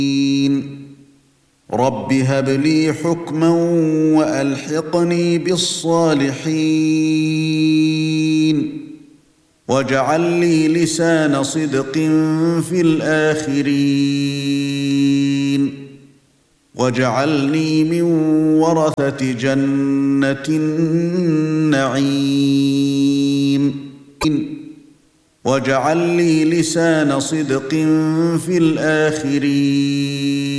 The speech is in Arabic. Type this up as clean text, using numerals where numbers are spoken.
رب هب لي حكما وألحقني بالصالحين واجعل لي لسان صدق في الآخرين واجعلني من ورثة جنة النعيم واجعل لي لسان صدق في الآخرين